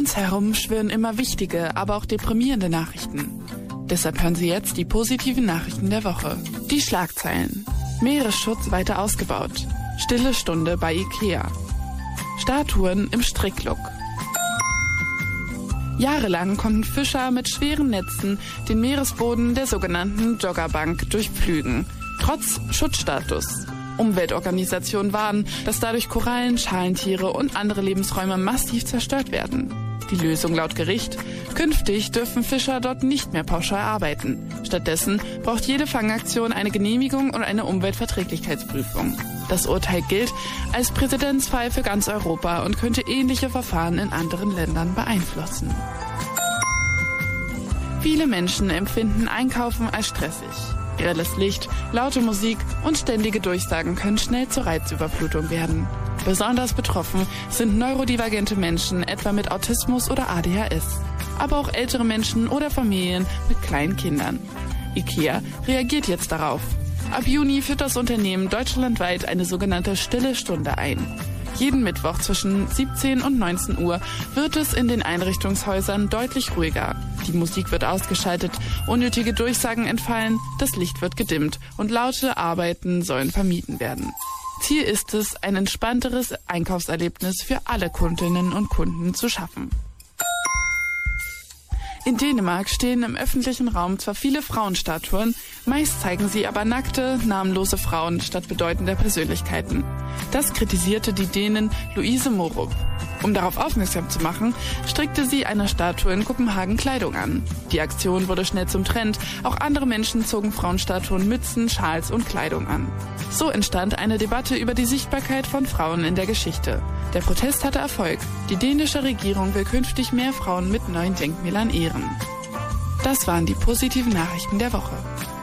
uns herum schwirren immer wichtige, aber auch deprimierende Nachrichten. Deshalb hören Sie jetzt die positiven Nachrichten der Woche. Die Schlagzeilen. Meeresschutz weiter ausgebaut. Stille Stunde bei Ikea. Statuen im Stricklook. Jahrelang konnten Fischer mit schweren Netzen den Meeresboden der sogenannten Joggerbank durchpflügen, trotz Schutzstatus. Umweltorganisationen warnen, dass dadurch Korallen, Schalentiere und andere Lebensräume massiv zerstört werden. Die Lösung laut Gericht: künftig dürfen Fischer dort nicht mehr pauschal arbeiten. Stattdessen braucht jede Fangaktion eine Genehmigung und eine Umweltverträglichkeitsprüfung. Das Urteil gilt als Präzedenzfall für ganz Europa und könnte ähnliche Verfahren in anderen Ländern beeinflussen. Viele Menschen empfinden Einkaufen als stressig. Grelles Licht, laute Musik und ständige Durchsagen können schnell zur Reizüberflutung werden. Besonders betroffen sind neurodivergente Menschen, etwa mit Autismus oder ADHS. Aber auch ältere Menschen oder Familien mit kleinen Kindern. Ikea reagiert jetzt darauf. Ab Juni führt das Unternehmen deutschlandweit eine sogenannte Stille Stunde ein. Jeden Mittwoch zwischen 17 und 19 Uhr wird es in den Einrichtungshäusern deutlich ruhiger. Die Musik wird ausgeschaltet, unnötige Durchsagen entfallen, das Licht wird gedimmt und laute Arbeiten sollen vermieden werden. Ziel ist es, ein entspannteres Einkaufserlebnis für alle Kundinnen und Kunden zu schaffen. In Dänemark stehen im öffentlichen Raum zwar viele Frauenstatuen, meist zeigen sie aber nackte, namenlose Frauen statt bedeutender Persönlichkeiten. Das kritisierte die Dänin Louise Morup. Um darauf aufmerksam zu machen, strickte sie einer Statue in Kopenhagen Kleidung an. Die Aktion wurde schnell zum Trend, auch andere Menschen zogen Frauenstatuen Mützen, Schals und Kleidung an. So entstand eine Debatte über die Sichtbarkeit von Frauen in der Geschichte. Der Protest hatte Erfolg. Die dänische Regierung will künftig mehr Frauen mit neuen Denkmälern ehren. Das waren die positiven Nachrichten der Woche.